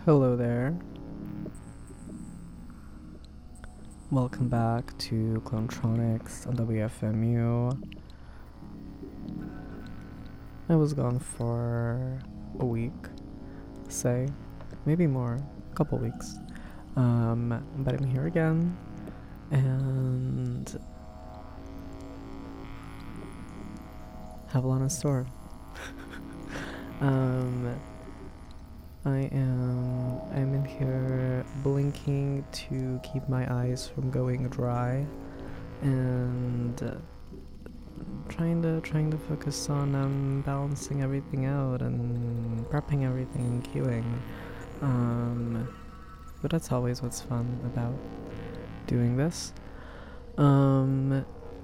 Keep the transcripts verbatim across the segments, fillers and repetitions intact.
Hello there. Welcome back to Clonetronics on W F M U. I was gone for a week, say, maybe more, a couple weeks. Um, but I'm here again, and have a lot in store. um, I am I'm in here blinking to keep my eyes from going dry, and uh, trying to trying to focus on um balancing everything out and prepping everything and queuing. Um, but that's always what's fun about doing this. Um,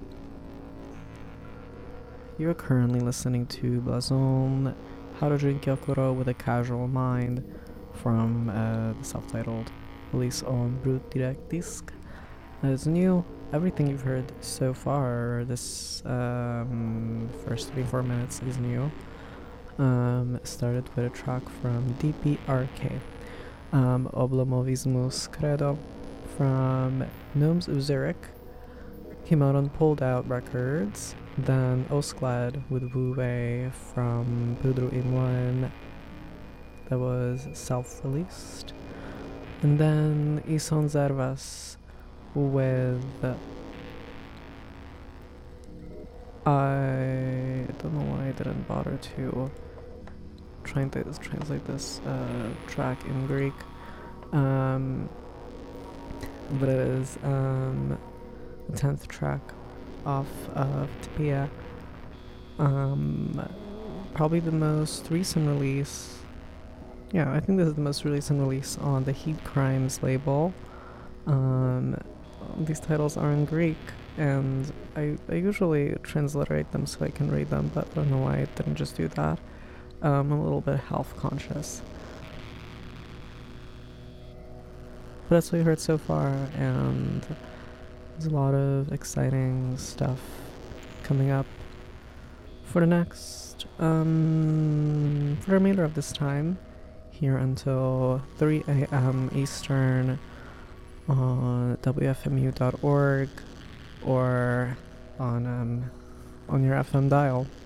you're currently listening to Blason, How to Drink Yakuro with a Casual Mind, from uh, the self-titled release on Brut Direct Disc. That is new. Everything you've heard so far, this um, first twenty-four minutes, is new. Um, started with a track from D P R K, um, Oblomovismus Credo, from Gnomes of Zurich. Came out on Pulled Out Records. Then Osklad with Wu Wei from Pudru Imwan, that was self-released. And then Ison Zervas with I don't know why I didn't bother to try and th- translate this uh, track in Greek. Um, but it is um, the tenth track off of Tapia. Um, probably the most recent release. Yeah, I think this is the most recent release on the Heat Crimes label. Um, these titles are in Greek, and I, I usually transliterate them so I can read them, but I don't know why I didn't just do that. Um, I'm a little bit health conscious. But that's what you heard so far, and there's a lot of exciting stuff coming up for the next, um, for the remainder of this time, here until three a.m. Eastern on W F M U dot org or on um, on your F M dial.